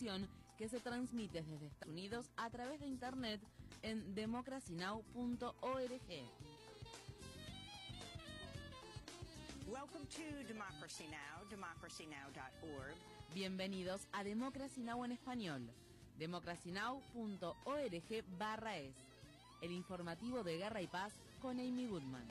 información que se transmite desde Estados Unidos a través de internet en democracynow.org. Welcome to Democracy Now!, democracynow.org. Bienvenidos a Democracy Now! En español, democracynow.org/es, el informativo de Guerra y Paz con Amy Goodman.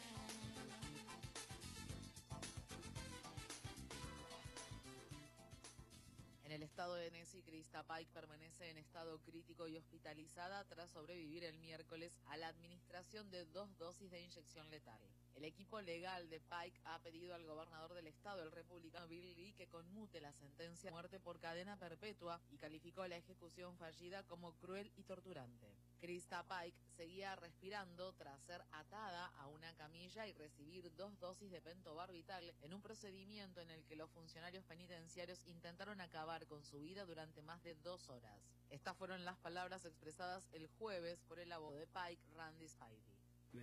En el estado de Tennessee, Krista Pike permanece en estado crítico y hospitalizada tras sobrevivir el miércoles a la administración de 2 dosis de inyección letal. El equipo legal de Pike ha pedido al gobernador del estado, el republicano Bill Lee, que conmute la sentencia de muerte por cadena perpetua y calificó la ejecución fallida como cruel y torturante. Krista Pike seguía respirando tras ser atada a una camilla y recibir 2 dosis de pentobarbital en un procedimiento en el que los funcionarios penitenciarios intentaron acabar con su vida durante más de 2 horas. Estas fueron las palabras expresadas el jueves por el abogado de Pike, Randy Spivey. El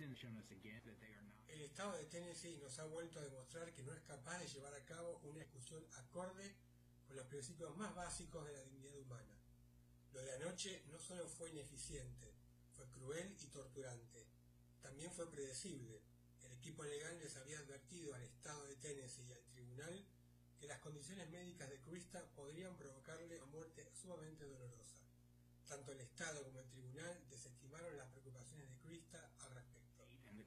estado de Tennessee nos ha vuelto a demostrar que no es capaz de llevar a cabo una ejecución acorde con los principios más básicos de la dignidad humana. Lo de anoche no solo fue ineficiente, fue cruel y torturante. También fue predecible. El equipo legal les había advertido al estado de Tennessee y al tribunal que las condiciones médicas de Krista podrían provocarle una muerte sumamente dolorosa. Tanto el Estado como el Tribunal desestimaron las preocupaciones de Krista al respecto.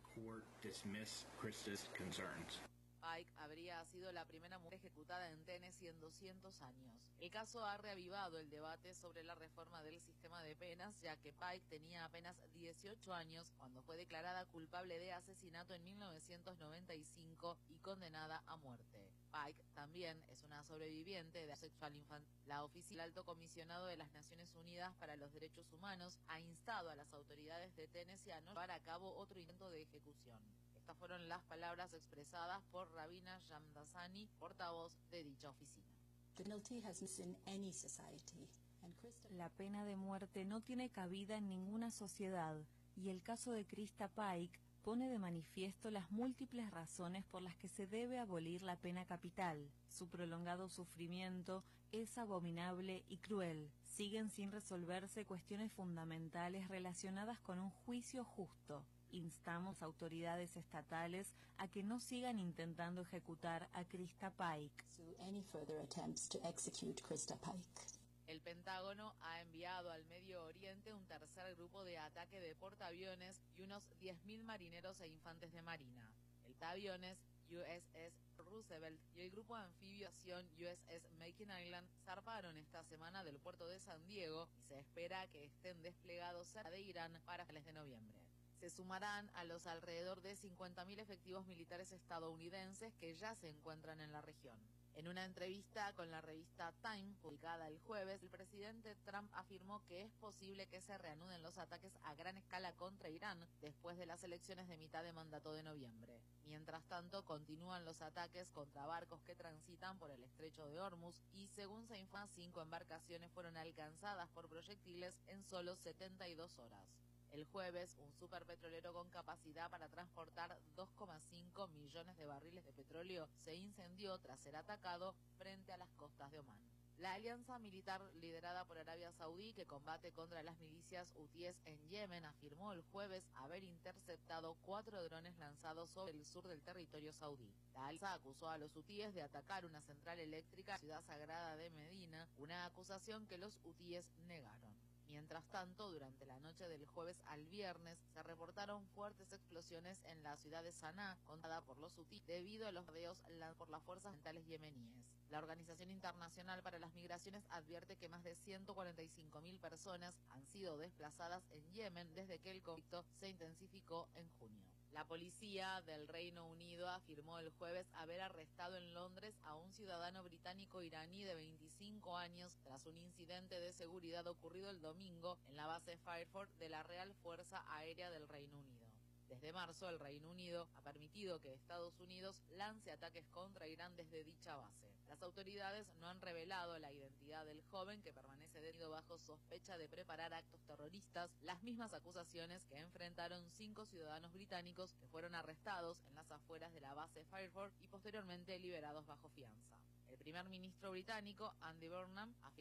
Pike habría sido la primera mujer ejecutada en Tennessee en 200 años. El caso ha reavivado el debate sobre la reforma del sistema de penas, ya que Pike tenía apenas 18 años cuando fue declarada culpable de asesinato en 1995 y condenada a muerte. Pike también es una sobreviviente de abuso sexual infantil. La Oficina del Alto Comisionado de las Naciones Unidas para los Derechos Humanos ha instado a las autoridades de Tennessee a no llevar a cabo otro intento de ejecución. Estas fueron las palabras expresadas por Rabina Shamdasani, portavoz de dicha oficina. La pena de muerte no tiene cabida en ninguna sociedad, y el caso de Krista Pike pone de manifiesto las múltiples razones por las que se debe abolir la pena capital. Su prolongado sufrimiento es abominable y cruel. Siguen sin resolverse cuestiones fundamentales relacionadas con un juicio justo. Instamos a autoridades estatales a que no sigan intentando ejecutar a Krista Pike. El Pentágono ha enviado al Medio Oriente un tercer grupo de ataque de portaaviones y unos 10.000 marineros e infantes de marina. El portaaviones USS Roosevelt y el grupo de anfibiación USS Makin Island zarparon esta semana del puerto de San Diego y se espera que estén desplegados cerca de Irán para finales de noviembre. Se sumarán a los alrededor de 50.000 efectivos militares estadounidenses que ya se encuentran en la región. En una entrevista con la revista Time, publicada el jueves, el presidente Trump afirmó que es posible que se reanuden los ataques a gran escala contra Irán después de las elecciones de mitad de mandato de noviembre. Mientras tanto, continúan los ataques contra barcos que transitan por el estrecho de Hormuz y, según se informa, 5 embarcaciones fueron alcanzadas por proyectiles en solo 72 horas. El jueves, un superpetrolero con capacidad para transportar 2,5 millones de barriles de petróleo se incendió tras ser atacado frente a las costas de Omán. La alianza militar liderada por Arabia Saudí, que combate contra las milicias hutíes en Yemen, afirmó el jueves haber interceptado 4 drones lanzados sobre el sur del territorio saudí. La alianza acusó a los hutíes de atacar una central eléctrica en la ciudad sagrada de Medina, una acusación que los hutíes negaron. Mientras tanto, durante la noche del jueves al viernes, se reportaron fuertes explosiones en la ciudad de Saná, contada por los hutíes, debido a los bombardeos por las fuerzas militares yemeníes. La Organización Internacional para las Migraciones advierte que más de 145.000 personas han sido desplazadas en Yemen desde que el conflicto se intensificó en junio. La policía del Reino Unido afirmó el jueves haber arrestado en Londres a un ciudadano británico-iraní de 25 años tras un incidente de seguridad ocurrido el domingo en la base Fairford de la Real Fuerza Aérea del Reino Unido. Desde marzo, el Reino Unido ha permitido que Estados Unidos lance ataques contra Irán desde dicha base. Las autoridades no han revelado la identidad del joven que permanece detenido bajo sospecha de preparar actos terroristas, las mismas acusaciones que enfrentaron 5 ciudadanos británicos que fueron arrestados en las afueras de la base Fairford y posteriormente liberados bajo fianza. El primer ministro británico, Andy Burnham, afirmó